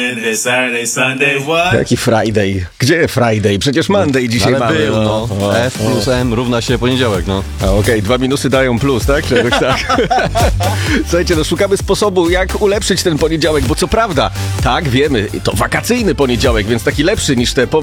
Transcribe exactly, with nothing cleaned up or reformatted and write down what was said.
Saturday, Sunday, what? Jaki Friday? Gdzie Friday? Przecież Monday dzisiaj Ale mamy. był, no. O, F plus M równa się poniedziałek, no. A okej, okay, dwa minusy dają plus, tak? Czegoś tak. Słuchajcie, no szukamy sposobu, jak ulepszyć ten poniedziałek, bo co prawda, tak, wiemy, to wakacyjny poniedziałek, więc taki lepszy niż te